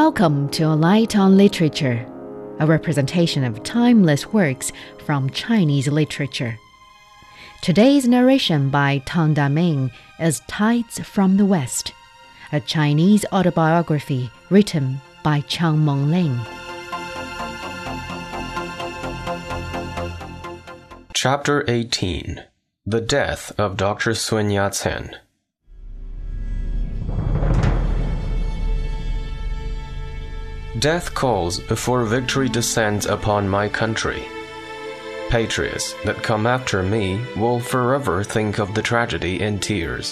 Welcome to A Light on Literature, a representation of timeless works from Chinese literature. Today's narration by Tang Daming is Tides from the West, a Chinese autobiography written by Chang Mengling. Chapter 18. The Death of Dr. Sun Yat-sen. Death calls before victory descends upon my country. Patriots that come after me will forever think of the tragedy in tears.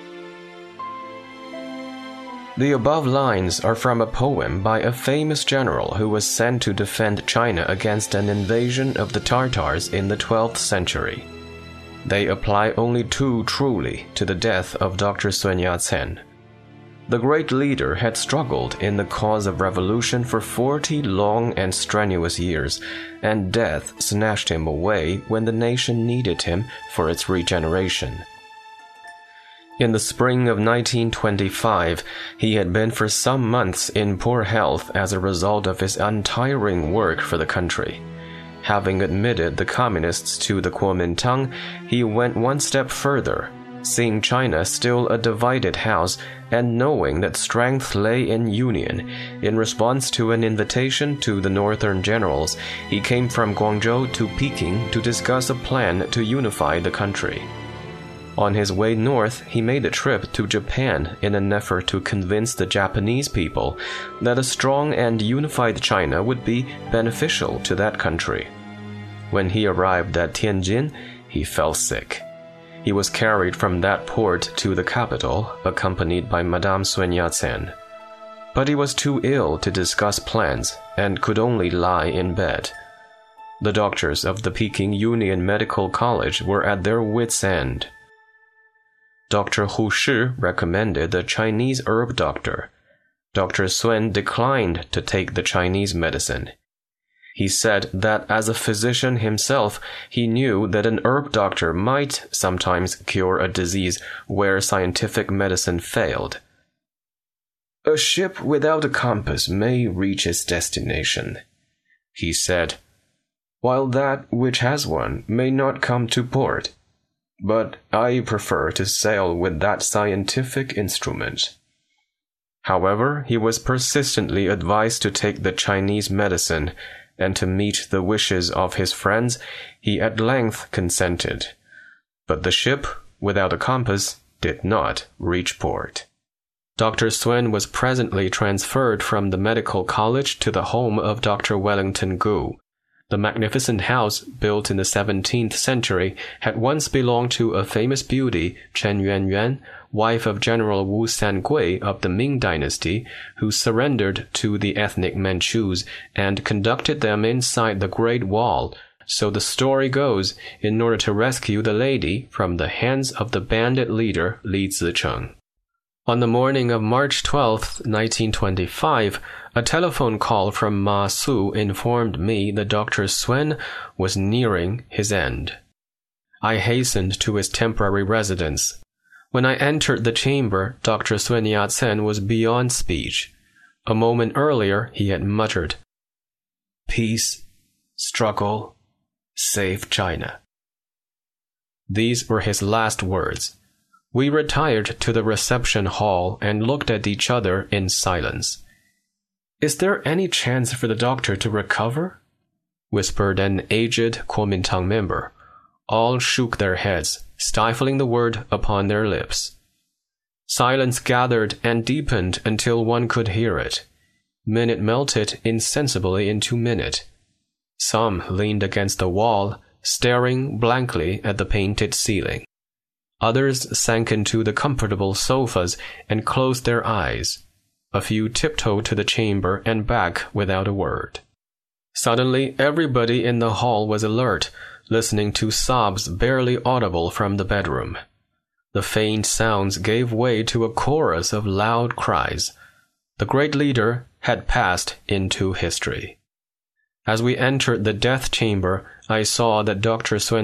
The above lines are from a poem by a famous general who was sent to defend China against an invasion of the Tartars in the 12th century. They apply only too truly to the death of Dr. Sun Yat-sen. The great leader had struggled in the cause of revolution for 40 long and strenuous years, and death snatched him away when the nation needed him for its regeneration. In the spring of 1925, he had been for some months in poor health as a result of his untiring work for the country. Having admitted the communists to the Kuomintang, he went one step further. Seeing China still a divided house and knowing that strength lay in union, in response to an invitation to the northern generals, he came from Guangzhou to Peking to discuss a plan to unify the country. On his way north, he made a trip to Japan in an effort to convince the Japanese people that a strong and unified China would be beneficial to that country. When he arrived at Tianjin, he fell sick. He was carried from that port to the capital, accompanied by Madame Sun Yat-sen. But he was too ill to discuss plans and could only lie in bed. The doctors of the Peking Union Medical College were at their wits' end. Dr. Hu Shi recommended the Chinese herb doctor. Dr. Sun declined to take the Chinese medicine. He said that as a physician himself, he knew that an herb doctor might sometimes cure a disease where scientific medicine failed. "A ship without a compass may reach its destination," he said, "while that which has one may not come to port. But I prefer to sail with that scientific instrument." However, he was persistently advised to take the Chinese medicine, and to meet the wishes of his friends, he at length consented. But the ship, without a compass, did not reach port. Dr. Sun was presently transferred from the medical college to the home of Dr. Wellington Gu. The magnificent house, built in the 17th century, had once belonged to a famous beauty, Chen Yuanyuan, wife of General Wu Sangui of the Ming Dynasty, who surrendered to the ethnic Manchus and conducted them inside the Great Wall, so the story goes, in order to rescue the lady from the hands of the bandit leader Li Zicheng. On the morning of March 12, 1925, a telephone call from Ma Su informed me that Dr. Sun was nearing his end. I hastened to his temporary residence. When I entered the chamber, Dr. Sun Yat-sen was beyond speech. A moment earlier, he had muttered, "Peace, struggle, save China." These were his last words. We retired to the reception hall and looked at each other in silence. "Is there any chance for the doctor to recover?" whispered an aged Kuomintang member. All shook their heads, stifling the word upon their lips. Silence gathered and deepened until one could hear it. Minute melted insensibly into minute. Some leaned against the wall, staring blankly at the painted ceiling. Others sank into the comfortable sofas and closed their eyes. A few tiptoed to the chamber and back without a word. Suddenly, everybody in the hall was alert, listening to sobs barely audible from the bedroom. The faint sounds gave way to a chorus of loud cries. The great leader had passed into history. As we entered the death chamber, I saw that Dr. Sun